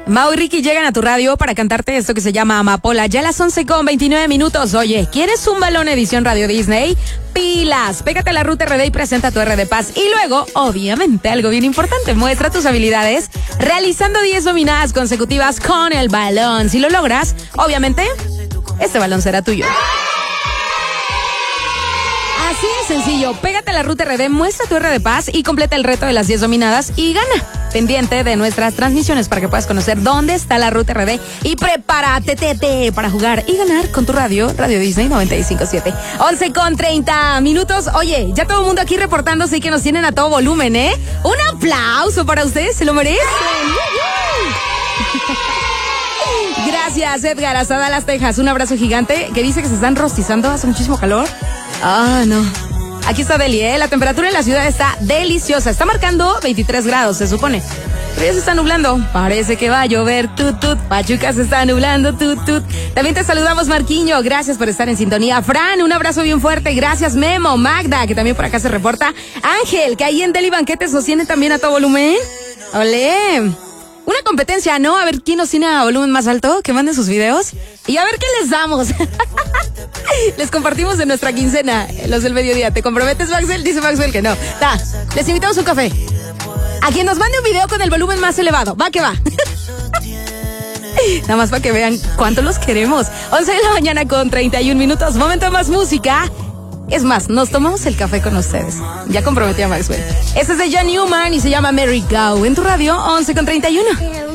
Mau y Ricky llegan a tu radio para cantarte esto que se llama Amapola. Ya a las 11:29. Oye, ¿quieres un balón edición Radio Disney? Pilas, pégate a la Ruta RD y presenta tu RD Paz. Y luego, obviamente, algo bien importante, muestra tus habilidades realizando 10 dominadas consecutivas con el balón. Si lo logras, obviamente, este balón será tuyo. Así de sencillo, pégate a la Ruta RD, muestra tu RD Paz y completa el reto de las 10 dominadas y gana. Pendiente de nuestras transmisiones para que puedas conocer dónde está la Ruta RD y prepárate para jugar y ganar con tu Radio Disney 95.7. 11:30. Oye, ya todo el mundo aquí reportándose y que nos tienen a todo volumen, ¿eh? Un aplauso para ustedes, se lo merecen. Gracias, Edgar, hasta Dallas, Texas. Un abrazo gigante que dice que se están rostizando, hace muchísimo calor. Ah, no. Aquí está Deli, la temperatura en la ciudad está deliciosa. Está marcando 23 grados, se supone. Pero ya se está nublando. Parece que va a llover, tut. Pachuca se está nublando, tut. También te saludamos, Marquiño. Gracias por estar en sintonía. Fran, un abrazo bien fuerte. Gracias, Memo. Magda, que también por acá se reporta. Ángel, que ahí en Deli Banquetes nos tiene también a todo volumen. ¡Olé! Una competencia, ¿no? A ver quién nos tiene a volumen más alto, que manden sus videos y a ver qué les damos. Les compartimos de nuestra quincena, los del mediodía. ¿Te comprometes, Maxwell? Dice Maxwell que no. Les invitamos un café. A quien nos mande un video con el volumen más elevado. Va que va. Nada más para que vean cuánto los queremos. 11:31. Momento más música. Es más, nos tomamos el café con ustedes. Ya comprometí a Maxwell. Este es de John Newman y se llama Merry Go. En tu radio, 11:31.